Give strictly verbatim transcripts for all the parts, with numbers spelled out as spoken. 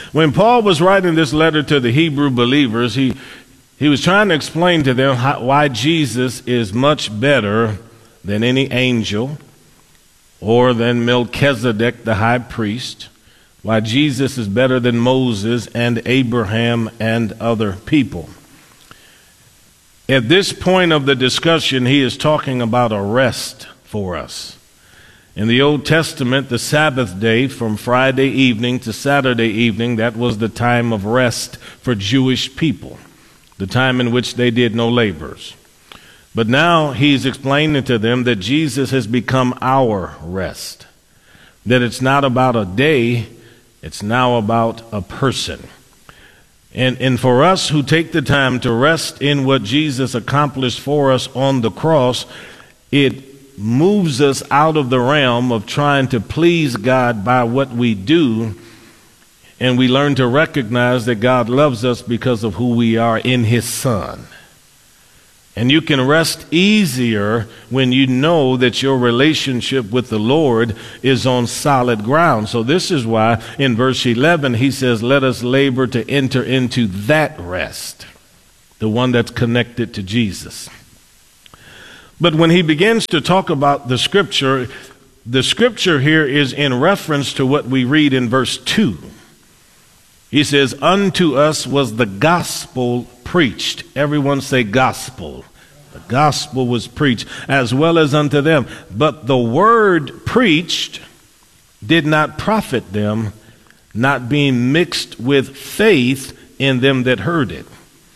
When Paul was writing this letter to the Hebrew believers, he, he was trying to explain to them how, why Jesus is much better than any angel or than Melchizedek, the high priest, why Jesus is better than Moses and Abraham and other people. At this point of the discussion, he is talking about a rest for us. In the Old Testament, the Sabbath day from Friday evening to Saturday evening, that was the time of rest for Jewish people, the time in which they did no labors. But now he's explaining to them that Jesus has become our rest, that it's not about a day, it's now about a person. And, and for us who take the time to rest in what Jesus accomplished for us on the cross, it moves us out of the realm of trying to please God by what we do, and we learn to recognize that God loves us because of who we are in His Son. And you can rest easier when you know that your relationship with the Lord is on solid ground. So this is why in verse eleven he says, let us labor to enter into that rest, the one that's connected to Jesus. But when he begins to talk about the scripture, the scripture here is in reference to what we read in verse two. He says, unto us was the gospel preached. Everyone say gospel. The gospel was preached as well as unto them. But the word preached did not profit them, not being mixed with faith in them that heard it.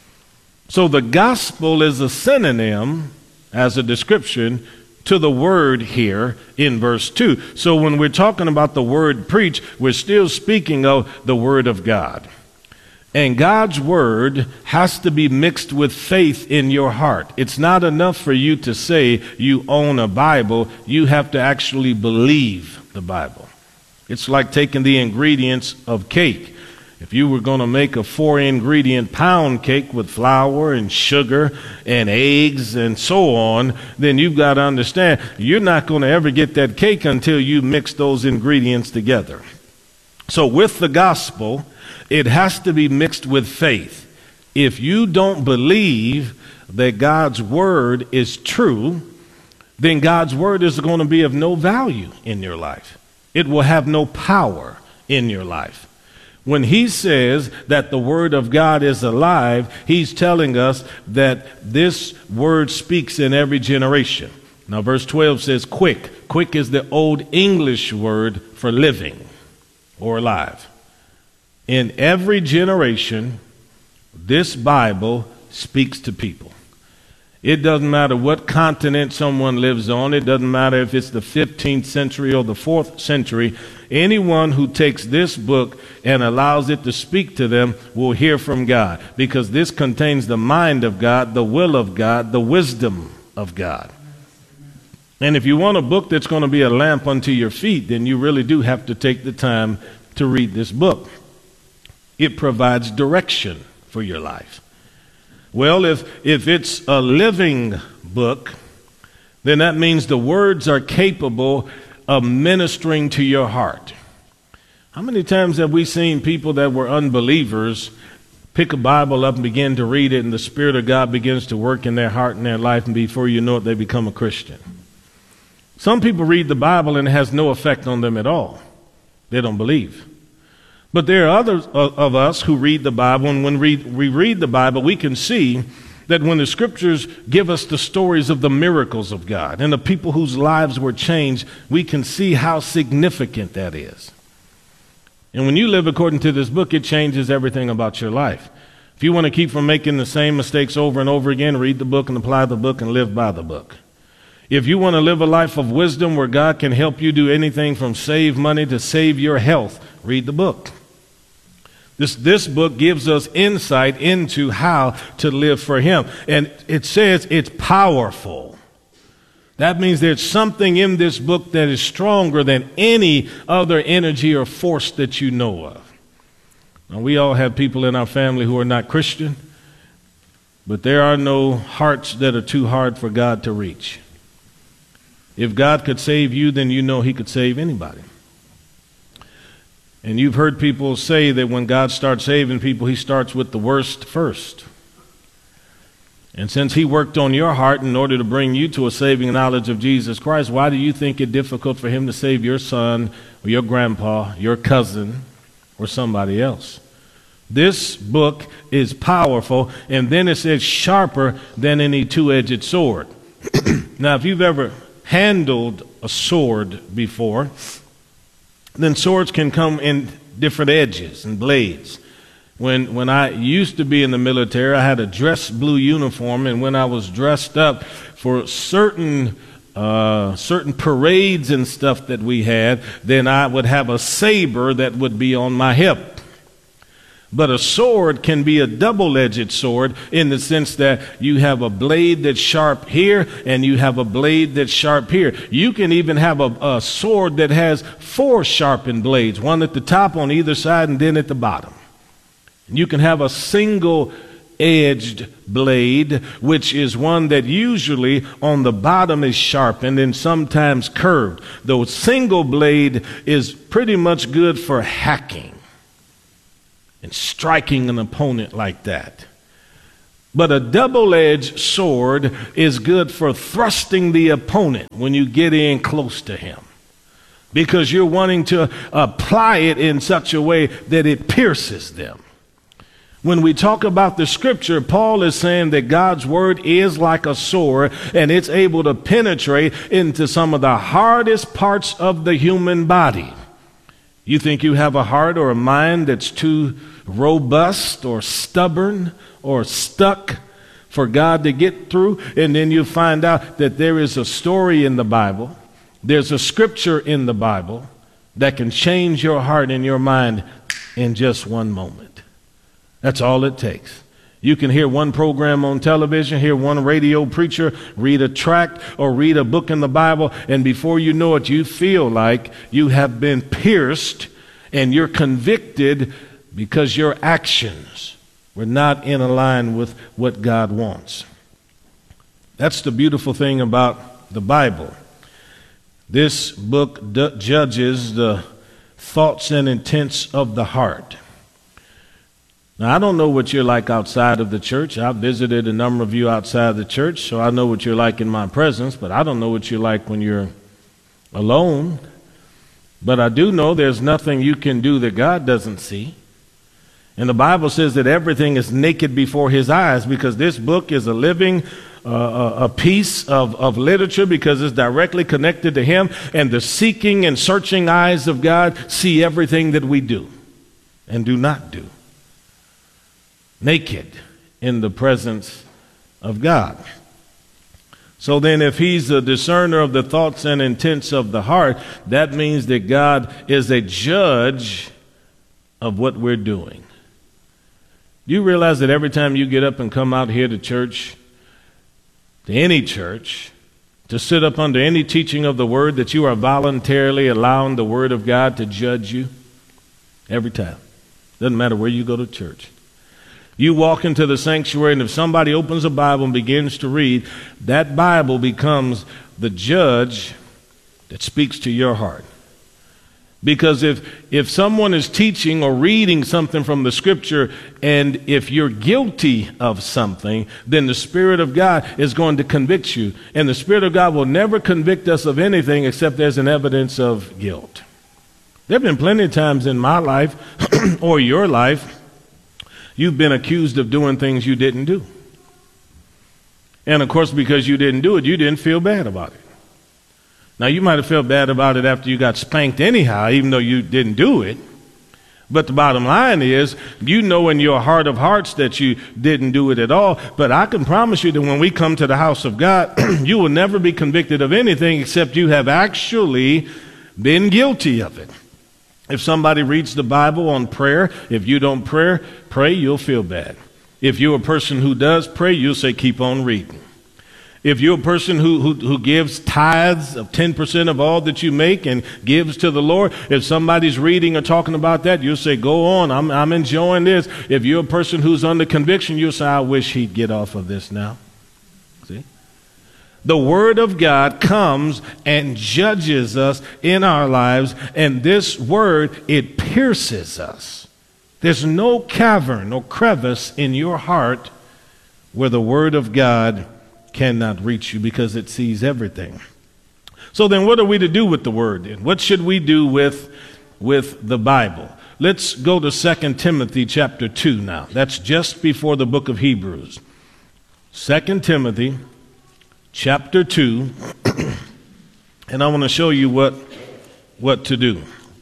So the gospel is a synonym as a description to the word here in verse two. So when we're talking about the word preach, we're still speaking of the word of God. And God's word has to be mixed with faith in your heart. It's not enough for you to say you own a Bible. You have to actually believe the Bible. It's like taking the ingredients of cake. If you were going to make a four ingredient pound cake with flour and sugar and eggs and so on, then you've got to understand you're not going to ever get that cake until you mix those ingredients together. So with the gospel, it has to be mixed with faith. If you don't believe that God's word is true, then God's word is going to be of no value in your life. It will have no power in your life. When he says that the word of God is alive, he's telling us that this word speaks in every generation. Now, verse twelve says quick. Quick is the old English word for living or alive. In every generation, this Bible speaks to people. It doesn't matter what continent someone lives on. It doesn't matter if it's the fifteenth century or the fourth century. Anyone who takes this book and allows it to speak to them will hear from God, because this contains the mind of God, the will of God, the wisdom of God. And if you want a book that's going to be a lamp unto your feet, then you really do have to take the time to read this book. It provides direction for your life. Well, if, if it's a living book, then that means the words are capable of ministering to your heart. How many times have we seen people that were unbelievers pick a Bible up and begin to read it, and the Spirit of God begins to work in their heart and their life, and before you know it, they become a Christian? Some people read the Bible and it has no effect on them at all. They don't believe. But there are others of us who read the Bible, and when we read the Bible, we can see that when the scriptures give us the stories of the miracles of God and the people whose lives were changed, we can see how significant that is. And when you live according to this book, it changes everything about your life. If you want to keep from making the same mistakes over and over again, read the book and apply the book and live by the book. If you want to live a life of wisdom where God can help you do anything from save money to save your health, read the book. This, this book gives us insight into how to live for Him. And it says it's powerful. That means there's something in this book that is stronger than any other energy or force that you know of. Now, we all have people in our family who are not Christian, but there are no hearts that are too hard for God to reach. If God could save you, then you know He could save anybody. And you've heard people say that when God starts saving people, he starts with the worst first. And since he worked on your heart in order to bring you to a saving knowledge of Jesus Christ, why do you think it difficult for him to save your son or your grandpa, your cousin, or somebody else? This book is powerful, and then it says sharper than any two-edged sword. Now, if you've ever handled a sword before, then swords can come in different edges and blades. When when I used to be in the military, I had a dress blue uniform, and when I was dressed up for certain uh, certain parades and stuff that we had, then I would have a saber that would be on my hip. But a sword can be a double-edged sword in the sense that you have a blade that's sharp here and you have a blade that's sharp here. You can even have a, a sword that has four sharpened blades, one at the top on either side and then at the bottom. You can have a single-edged blade, which is one that usually on the bottom is sharpened and sometimes curved. The single blade is pretty much good for hacking and striking an opponent like that. But a double-edged sword is good for thrusting the opponent when you get in close to him, because you're wanting to apply it in such a way that it pierces them. When we talk about the scripture, Paul is saying that God's word is like a sword, and it's able to penetrate into some of the hardest parts of the human body. You think you have a heart or a mind that's too robust or stubborn or stuck for God to get through, and then you find out that there is a story in the Bible, there's a scripture in the Bible that can change your heart and your mind in just one moment. That's all it takes. You can hear one program on television, hear one radio preacher, read a tract or read a book in the Bible, and before you know it, you feel like you have been pierced and you're convicted because your actions were not in line with what God wants. That's the beautiful thing about the Bible. This book d- judges the thoughts and intents of the heart. Now, I don't know what you're like outside of the church. I've visited a number of you outside the church, so I know what you're like in my presence, but I don't know what you're like when you're alone. But I do know there's nothing you can do that God doesn't see. And the Bible says that everything is naked before his eyes, because this book is a living uh, a piece of, of literature, because it's directly connected to him, and the seeking and searching eyes of God see everything that we do and do not do. Naked in the presence of God. So then, if he's a discerner of the thoughts and intents of the heart, that means that God is a judge of what we're doing. Do you realize that every time you get up and come out here to church, to any church, to sit up under any teaching of the word, that you are voluntarily allowing the word of God to judge you? Every time. Doesn't matter where you go to church. You walk into the sanctuary, and if somebody opens a Bible and begins to read, that Bible becomes the judge that speaks to your heart. Because if if someone is teaching or reading something from the scripture, and if you're guilty of something, then the Spirit of God is going to convict you. And the Spirit of God will never convict us of anything except there's an evidence of guilt. There have been plenty of times in my life or your life you've been accused of doing things you didn't do. And of course, because you didn't do it, you didn't feel bad about it. Now, you might have felt bad about it after you got spanked anyhow, even though you didn't do it. But the bottom line is, you know in your heart of hearts that you didn't do it at all. But I can promise you that when we come to the house of God, you will never be convicted of anything except you have actually been guilty of it. If somebody reads the Bible on prayer, if you don't pray, pray, you'll feel bad. If you're a person who does pray, you'll say, keep on reading. If you're a person who, who, who gives tithes of ten percent of all that you make and gives to the Lord, if somebody's reading or talking about that, you'll say, go on, I'm, I'm enjoying this. If you're a person who's under conviction, you'll say, I wish he'd get off of this now. See? The Word of God comes and judges us in our lives, and this Word, it pierces us. There's no cavern, no crevice in your heart where the Word of God cannot reach you, because it sees everything. So then what are we to do with the Word? What should we do with, with the Bible? Let's go to Second Timothy chapter two now. That's just before the book of Hebrews. Second Timothy chapter two, and I want to show you what, what to do.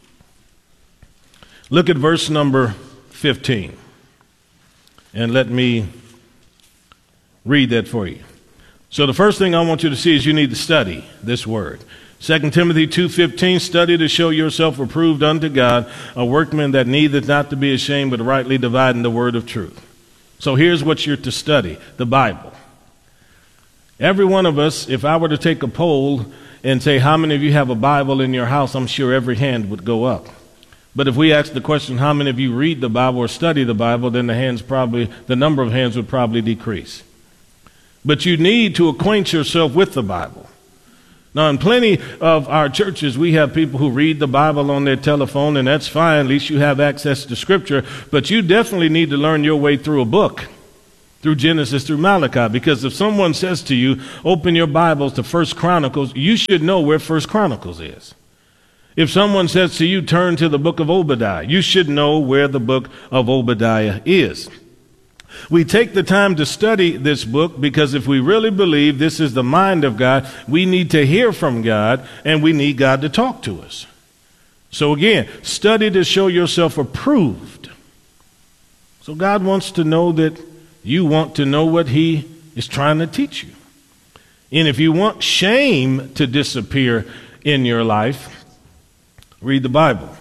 Look at verse number fifteen, and let me read that for you. So the first thing I want you to see is you need to study this word. Second Timothy two fifteen, study to show yourself approved unto God, a workman that needeth not to be ashamed, but rightly dividing the word of truth. So here's what you're to study, the Bible. Every one of us, if I were to take a poll and say, how many of you have a Bible in your house, I'm sure every hand would go up. But if we ask the question, how many of you read the Bible or study the Bible, then the hands probably, the number of hands would probably decrease. But you need to acquaint yourself with the Bible. Now, in plenty of our churches, we have people who read the Bible on their telephone, and that's fine. At least you have access to Scripture. But you definitely need to learn your way through a book, through Genesis, through Malachi. Because if someone says to you, open your Bibles to First Chronicles, you should know where First Chronicles is. If someone says to you, turn to the book of Obadiah, you should know where the book of Obadiah is. We take the time to study this book because if we really believe this is the mind of God, we need to hear from God, and we need God to talk to us. So again, study to show yourself approved. So God wants to know that you want to know what He is trying to teach you. And if you want shame to disappear in your life, read the Bible.